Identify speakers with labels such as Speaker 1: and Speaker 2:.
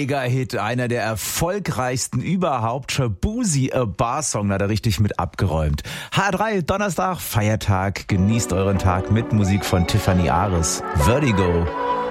Speaker 1: Mega-Hit, einer der erfolgreichsten überhaupt. Shaboozey, A Bar Song, da hat er richtig mit abgeräumt. H3, Donnerstag, Feiertag. Genießt euren Tag mit Musik von Tiffany Ares. Vertigo.